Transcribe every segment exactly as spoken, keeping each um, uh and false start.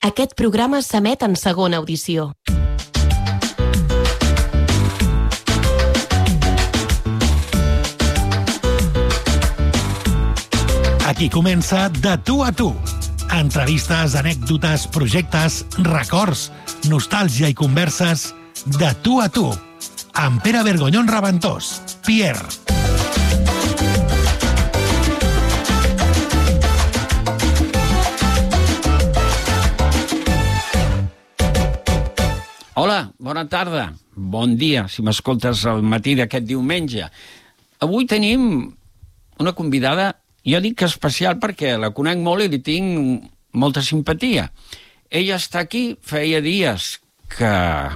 Aquest programa s'emet en segona audició. Aquí comença De tu a tu. Entrevistes, anècdotes, projectes, records, nostàlgia i converses de tu a tu. Amb Pere Vergonyón Raventós, Pierre. Hola, bona tarda, bon dia, si m'escoltes al matí d'aquest diumenge. Avui tenim una convidada, jo dic que especial perquè la conec molt i li tinc molta simpatia. Ella està aquí, feia dies que,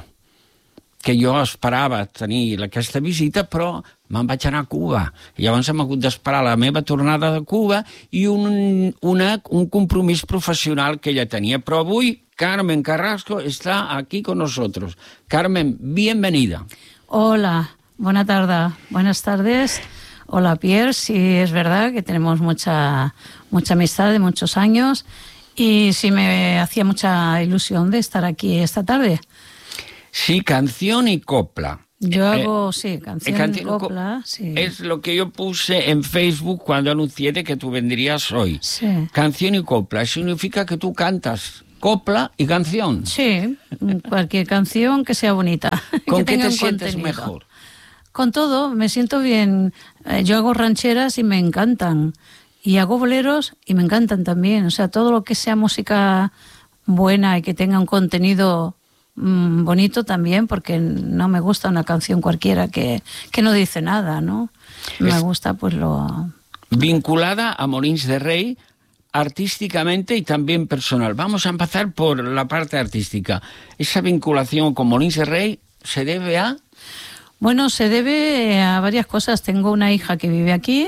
que jo esperava tenir aquesta visita, però me'n vaig anar a Cuba. I llavors hem hagut d'esperar la meva tornada de Cuba i un, una, un compromís professional que ella tenia. Però avui Carmen Carrasco está aquí con nosotros. Carmen, bienvenida. Hola, buena tarde, buenas tardes. Hola, Pierre. Sí, es verdad que tenemos mucha, mucha amistad de muchos años y sí me hacía mucha ilusión de estar aquí esta tarde. Sí, canción y copla. Yo Eh, hago, sí, canción, eh, canción y y co- copla, sí. Es lo que yo puse en Facebook cuando anuncié de que tú vendrías hoy. Sí. Canción y copla significa que tú cantas copla y canción. Sí, cualquier canción que sea bonita. ¿Con que qué tenga te un sientes contenido. mejor? Con todo, me siento bien. Eh, Yo hago rancheras y me encantan. Y hago boleros y me encantan también. O sea, todo lo que sea música buena y que tenga un contenido mm, bonito también, porque no me gusta una canción cualquiera que, que no dice nada, ¿no? Me Es- gusta pues lo... Vinculada a Molins de Rey, artísticamente y también personal. Vamos a empezar por la parte artística. Esa vinculación con Molins de Rey se debe a... Bueno, se debe a varias cosas. Tengo una hija que vive aquí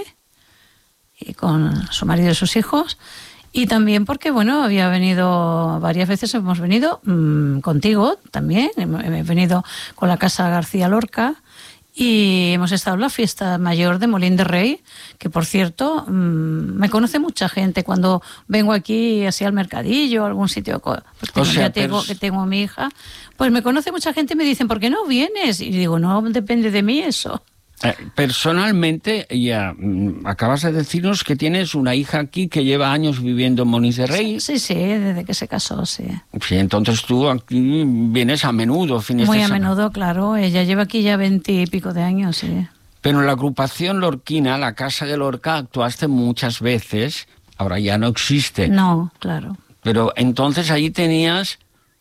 y con su marido y sus hijos. Y también porque, bueno, había venido, varias veces hemos venido mmm, contigo también. He venido con la Casa García Lorca y hemos estado en la fiesta mayor de Molins de Rey, que por cierto, mmm, me conoce mucha gente cuando vengo aquí así al mercadillo, a algún sitio, co- pues tengo, O sea, ya tengo, pers- que tengo a mi hija, pues me conoce mucha gente y me dicen, ¿por qué no vienes? Y digo, no depende de mí eso. Eh, personalmente, ya mm, acabas de decirnos que tienes una hija aquí que lleva años viviendo en Molins de Rey. Sí, sí, desde que se casó, sí. Sí, entonces tú aquí vienes a menudo, fines Muy de a semana. menudo, claro. Ella lleva aquí ya veinte y pico de años, sí. Pero en la agrupación lorquina, la Casa de Lorca, actuaste muchas veces. Ahora ya no existe. No, claro. Pero entonces ahí tenías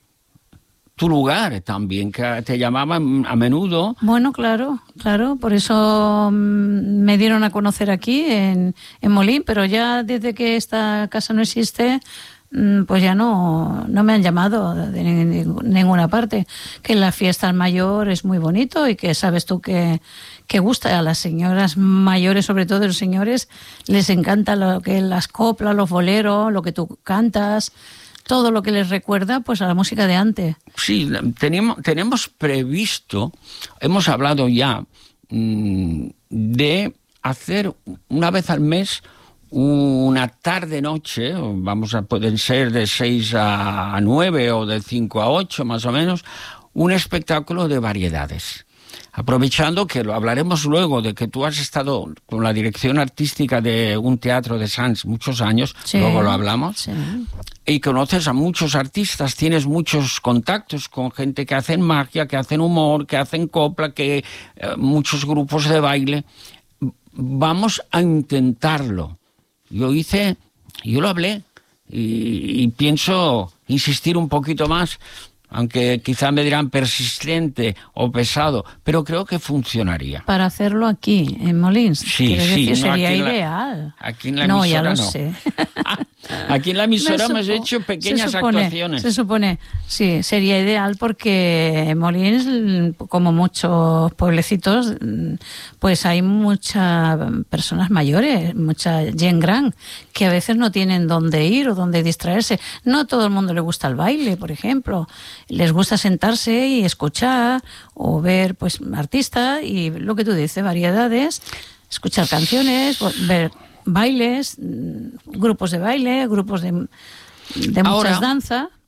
tu lugar también, que te llamaban a menudo. Bueno, claro, claro. Por eso mm, me dieron a conocer aquí en, en Molín, pero ya desde que esta casa no existe, mm, pues ya no, no me han llamado de ni- ni- ninguna parte. Que la fiesta al mayor es muy bonito y que sabes tú que, que gusta a las señoras mayores, sobre todo los señores, les encanta lo que las coplas, los boleros, lo que tú cantas, todo lo que les recuerda pues a la música de antes. Sí, tenemos, tenemos previsto, hemos hablado ya mm, de hacer una vez al mes una tarde-noche, vamos a pueden ser de seis a nueve o de cinco a ocho más o menos, un espectáculo de variedades. Aprovechando que lo hablaremos luego de que tú has estado con la dirección artística de un teatro de Sants muchos años, Sí, luego lo hablamos, sí. y conoces a muchos artistas, tienes muchos contactos con gente que hacen magia, que hacen humor, que hacen copla, que eh, muchos grupos de baile. Vamos a intentarlo. Yo hice, yo lo hablé y, y pienso insistir un poquito más, aunque quizá me dirán persistente o pesado, pero creo que funcionaría. Para hacerlo aquí, en Molins. Sí, Quiero sí, decir, no, sería aquí en la- ideal. aquí en la no, ya emisora lo no. sé. Aquí en la emisora Me hemos supo- hecho pequeñas se supone, actuaciones. Se supone, sí, sería ideal porque en Molins, como muchos pueblecitos, pues hay muchas personas mayores, mucha gente gran, que a veces no tienen dónde ir o dónde distraerse. No a todo el mundo le gusta el baile, por ejemplo. Les gusta sentarse y escuchar o ver pues artistas y lo que tú dices, variedades, escuchar canciones, ver bailes, grupos de baile, grupos de, de Ahora, muchas danzas.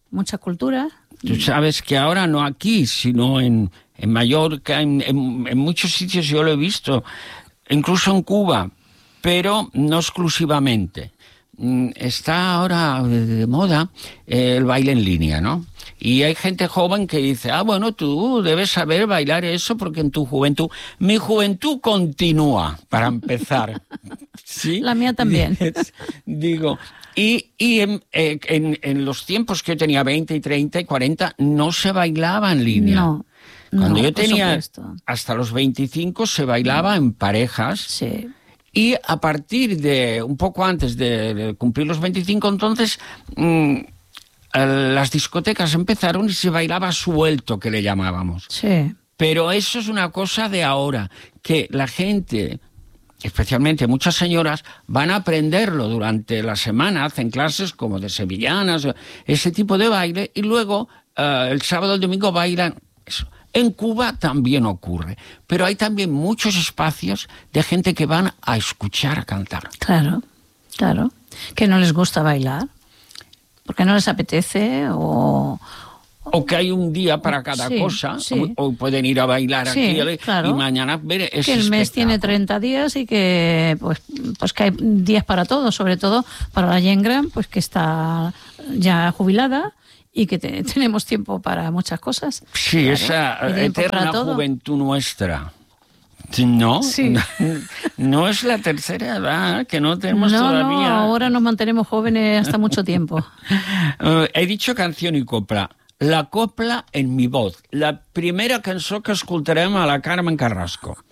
mucha cultura. Tú sabes que ahora no aquí, sino en, en Mallorca, en, en, en muchos sitios yo lo he visto, incluso en Cuba, pero no exclusivamente. Está ahora de moda el baile en línea, ¿no? Y hay gente joven que dice, ah, bueno, tú debes saber bailar eso porque en tu juventud... Mi juventud continúa, para empezar. ¿Sí? La mía también. Digo, y, y en, en, en los tiempos que yo tenía veinte y treinta y cuarenta, no se bailaba en línea. No. Cuando no, yo tenía supuesto. hasta los veinticinco se bailaba en parejas. Sí. Y a partir de, un poco antes de, de cumplir los veinticinco, entonces, mmm, las discotecas empezaron y se bailaba suelto, que le llamábamos. Sí. Pero eso es una cosa de ahora, que la gente, especialmente muchas señoras, van a aprenderlo durante la semana, hacen clases como de sevillanas, ese tipo de baile, y luego uh, el sábado y el domingo bailan eso. En Cuba también ocurre, pero hay también muchos espacios de gente que van a escuchar a cantar. Claro, claro. Que no les gusta bailar, porque no les apetece o... O que hay un día para cada sí, cosa, sí. O, o pueden ir a bailar sí, aquí claro. y mañana ver ese que el mes espectáculo. tiene treinta días y que pues, pues que hay días para todo, sobre todo para la gent gran, pues que está ya jubilada y que te, tenemos tiempo para muchas cosas. Sí, claro, esa eterna juventud nuestra. No, sí. no, no es la tercera edad, que no tenemos no, todavía. No, ahora nos mantenemos jóvenes hasta mucho tiempo. uh, he dicho canción i copla. La copla en mi voz. La primera cançó que escoltarem a la Carmen Carrasco.